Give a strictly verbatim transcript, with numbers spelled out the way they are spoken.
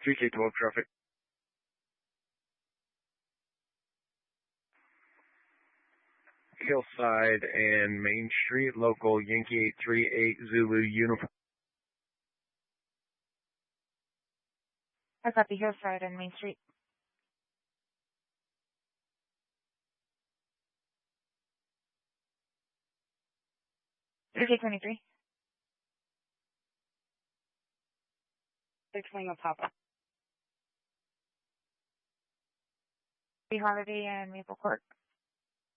three K twelve traffic. Hillside and Main Street, local Yankee eight three eight Zulu uniform. I copy Hillside and Main Street. three K twenty-three. Six Lima Papa. Holiday and Maple Court.